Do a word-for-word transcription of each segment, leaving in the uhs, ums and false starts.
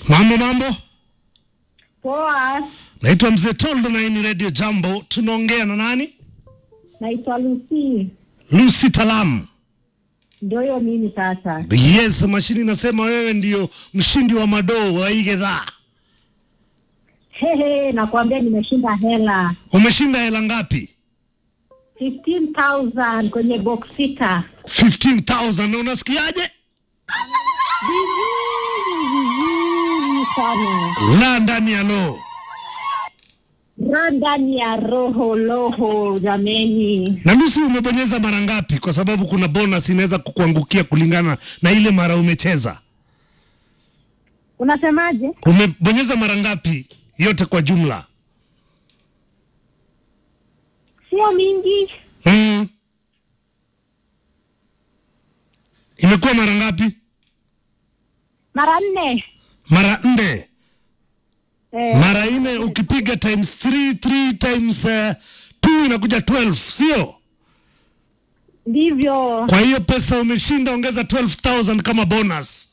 Mambo mambo. Poa. Naitwa Mzee Toldo na hii ni Radio Jambo. Tunaongea na nani? Naitwa Lucy. Lucy Talam. Ndio hiyo mimi sasa. Yes, mashini nasema wewe ndio mshindi wa madoo wa hii gedhaa. Hehe, nakwambia nimeshinda hela. Umeshinda hela ngapi? fifteen thousand kwenye box sita. fifteen thousand, na unasikiaje? Vizuri sana. La ndani ya lo. La ndani ya roho loho jameni. Na Lucy umebonyeza mara ngapi? Kwa sababu kuna bonus inaweza kukuangukia kulingana na ile mara umecheza. Unasemaje? Umebonyeza mara ngapi yote kwa jumla? Sio mingi. Mm. Imekuwa mara ngapi? Mara nne. Mara nne. Eh, Mara nne ukipiga times three, three times uh, two inakuja twelve, sio? ndivyo. Kwa hiyo pesa umeshinda, ongeza twelve thousand kama bonus.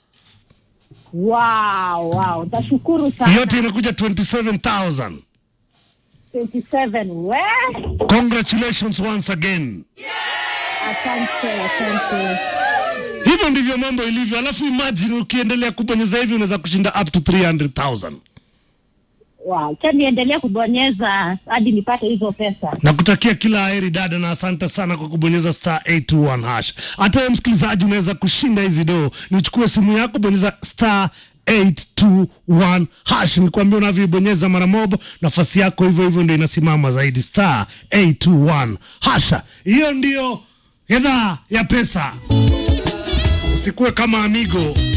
Wow, wow. Tashukuru sana. Yote inakuja twenty-seven thousand. twenty-seven. We? Congratulations once again. Asante, asante. Hivyo ndivyo mambo ilivyo. Alafu imagine ukiendelea kubonyeza hivi unaweza kushinda up to three hundred thousand. Wow, cha niendelea kubonyeza hadi nipate hizo pesa. Nakutakia kila heri dada, na asante sana kwa kubonyeza star eight two one hash. Hata wewe msikilizaji unaweza kushinda hizi do. Nichukue simu yako, bonyeza star eight two one hash. Nikwambia unavyobonyeza mara moja nafasi yako hivyo hivyo ndio inasimama zaidi, star eight two one hasha. Hiyo ndio gedhaa ya pesa. Usikue kama amigo.